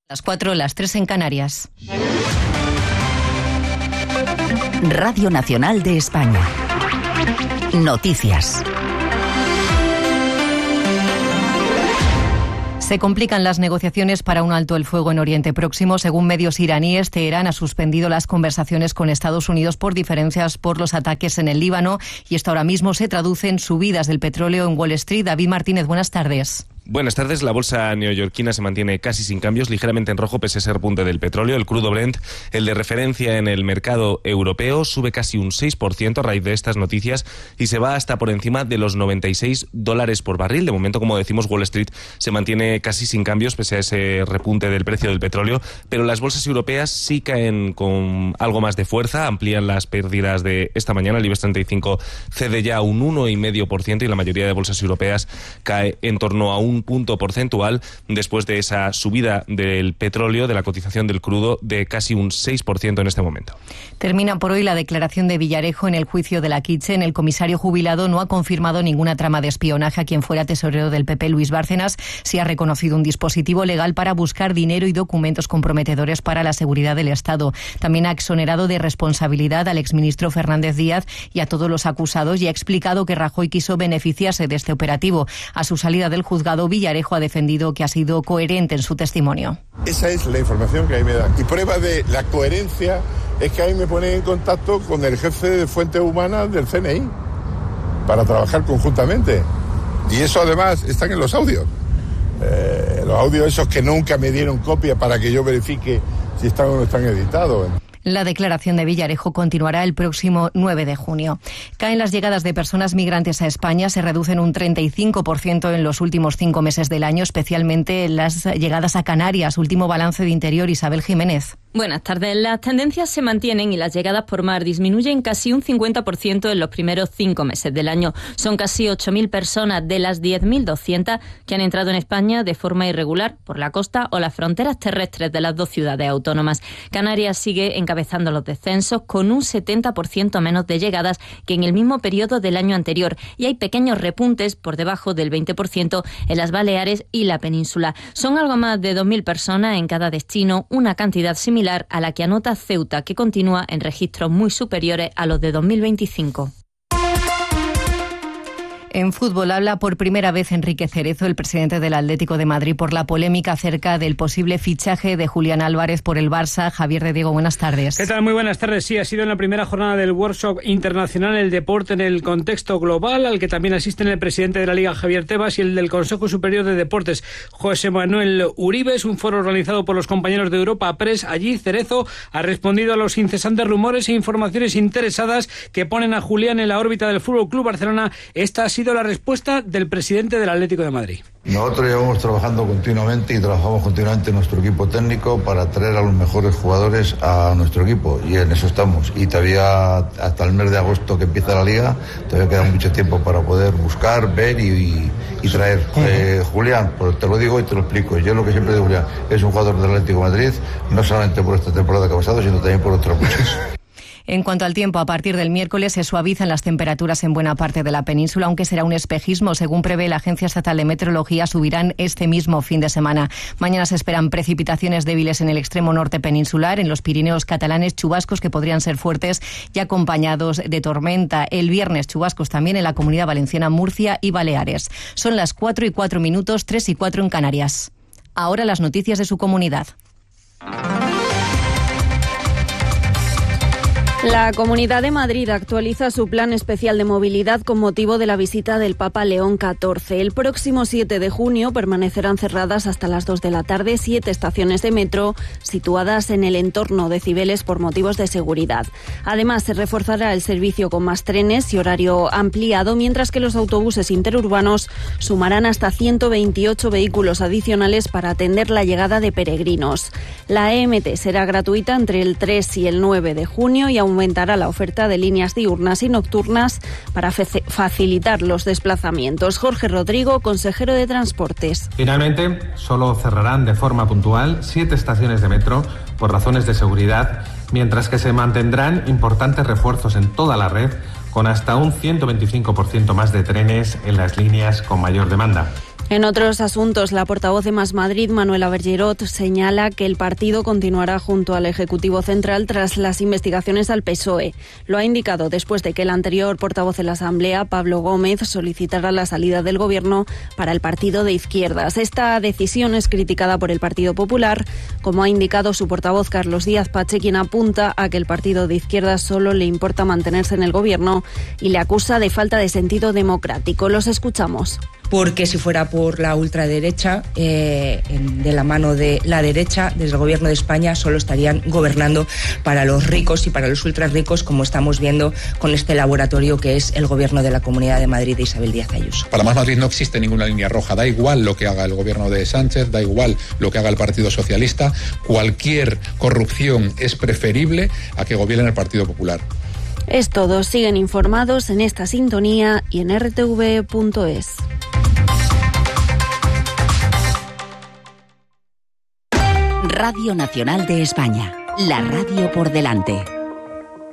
Las 4, las 3 en Canarias. Radio Nacional de España. Noticias. Se complican las negociaciones para un alto el fuego en Oriente Próximo. Según medios iraníes, Teherán ha suspendido las conversaciones con Estados Unidos por diferencias por los ataques en el Líbano, y esto ahora mismo se traduce en subidas del petróleo en Wall Street. David Martínez, buenas tardes. Buenas tardes. La bolsa neoyorquina se mantiene casi sin cambios, ligeramente en rojo pese a ser punte del petróleo. El crudo Brent, el de referencia en el mercado europeo, sube casi un 6% a raíz de estas noticias y se va hasta por encima de los $96 por barril. De momento, como decimos, Wall Street se mantiene casi sin cambios pese a ese repunte del precio del petróleo, pero las bolsas europeas sí caen con algo más de fuerza, amplían las pérdidas de esta mañana. El IBEX 35 cede ya un 1,5% y la mayoría de bolsas europeas cae en torno a un punto porcentual después de esa subida del petróleo, de la cotización del crudo, de casi un 6% en este momento. Termina por hoy la declaración de Villarejo en el juicio de la Kitchen. El comisario jubilado no ha confirmado ninguna trama de espionaje a quien fuera tesorero del PP, Luis Bárcenas. Sí ha reconocido un dispositivo legal para buscar dinero y documentos comprometedores para la seguridad del Estado. También ha exonerado de responsabilidad al exministro Fernández Díaz y a todos los acusados, y ha explicado que Rajoy quiso beneficiarse de este operativo. A su salida del juzgado, Villarejo ha defendido que ha sido coherente en su testimonio. Esa es la información que ahí me dan. Y prueba de la coherencia es que ahí me ponen en contacto con el jefe de Fuentes Humanas del CNI para trabajar conjuntamente. Y eso además están en los audios. Los audios esos que nunca me dieron copia para que yo verifique si están o no están editados. La declaración de Villarejo continuará el próximo 9 de junio. Caen las llegadas de personas migrantes a España, se reducen un 35% en los últimos 5 meses del año, especialmente las llegadas a Canarias. Último balance de Interior, Isabel Jiménez. Buenas tardes. Las tendencias se mantienen y las llegadas por mar disminuyen casi un 50% en los primeros 5 meses del año. Son casi 8.000 personas de las 10.200 que han entrado en España de forma irregular por la costa o las fronteras terrestres de las 2 ciudades autónomas. Canarias sigue encabezando los descensos con un 70% menos de llegadas que en el mismo periodo del año anterior, y hay pequeños repuntes por debajo del 20% en las Baleares y la península. Son algo más de 2.000 personas en cada destino, una cantidad similar a la que anota Ceuta, que continúa en registros muy superiores a los de 2025. En fútbol habla por primera vez Enrique Cerezo, el presidente del Atlético de Madrid, por la polémica acerca del posible fichaje de Julián Álvarez por el Barça. Javier de Diego, buenas tardes. ¿Qué tal? Muy buenas tardes. Sí, ha sido en la primera jornada del Workshop Internacional El Deporte en el Contexto Global, al que también asisten el presidente de la Liga, Javier Tebas, y el del Consejo Superior de Deportes, José Manuel Uribe. Es un foro organizado por los compañeros de Europa Press. Allí Cerezo ha respondido a los incesantes rumores e informaciones interesadas que ponen a Julián en la órbita del Fútbol Club Barcelona. Esta ha sido la respuesta del presidente del Atlético de Madrid. Nosotros llevamos trabajando continuamente y trabajamos continuamente en nuestro equipo técnico para traer a los mejores jugadores a nuestro equipo, y en eso estamos. Y todavía hasta el mes de agosto que empieza la Liga, todavía queda mucho tiempo para poder buscar, ver y traer. Julián, pues te lo digo y te lo explico. Yo lo que siempre digo, Julián, es un jugador del Atlético de Madrid, no solamente por esta temporada que ha pasado, sino también por otras muchas. En cuanto al tiempo, a partir del miércoles se suavizan las temperaturas en buena parte de la península, aunque será un espejismo. Según prevé la Agencia Estatal de Meteorología, subirán este mismo fin de semana. Mañana se esperan precipitaciones débiles en el extremo norte peninsular, en los Pirineos catalanes, chubascos que podrían ser fuertes y acompañados de tormenta. El viernes, chubascos también en la Comunidad Valenciana, Murcia y Baleares. Son las 4:04, 3:04 en Canarias. Ahora las noticias de su comunidad. La Comunidad de Madrid actualiza su plan especial de movilidad con motivo de la visita del Papa León XIV. El próximo 7 de junio permanecerán cerradas hasta las 2 de la tarde 7 estaciones de metro situadas en el entorno de Cibeles por motivos de seguridad. Además, se reforzará el servicio con más trenes y horario ampliado, mientras que los autobuses interurbanos sumarán hasta 128 vehículos adicionales para atender la llegada de peregrinos. La EMT será gratuita entre el 3 y el 9 de junio y aumentará la oferta de líneas diurnas y nocturnas para facilitar los desplazamientos. Jorge Rodrigo, consejero de Transportes. Finalmente, solo cerrarán de forma puntual 7 estaciones de metro por razones de seguridad, mientras que se mantendrán importantes refuerzos en toda la red, con hasta un 125% más de trenes en las líneas con mayor demanda. En otros asuntos, la portavoz de Más Madrid, Manuela Bergerot, señala que el partido continuará junto al Ejecutivo Central tras las investigaciones al PSOE. Lo ha indicado después de que el anterior portavoz de la Asamblea, Pablo Gómez, solicitara la salida del Gobierno para el partido de izquierdas. Esta decisión es criticada por el Partido Popular, como ha indicado su portavoz Carlos Díaz Pache, quien apunta a que el partido de izquierdas solo le importa mantenerse en el Gobierno y le acusa de falta de sentido democrático. Los escuchamos. Porque si fuera por la ultraderecha, de la mano de la derecha, desde el Gobierno de España solo estarían gobernando para los ricos y para los ultrarricos, como estamos viendo con este laboratorio que es el Gobierno de la Comunidad de Madrid de Isabel Díaz Ayuso. Para Más Madrid no existe ninguna línea roja, da igual lo que haga el Gobierno de Sánchez, da igual lo que haga el Partido Socialista, cualquier corrupción es preferible a que gobierne el Partido Popular. Es todo, siguen informados en esta sintonía y en rtv.es. Radio Nacional de España, la radio por delante.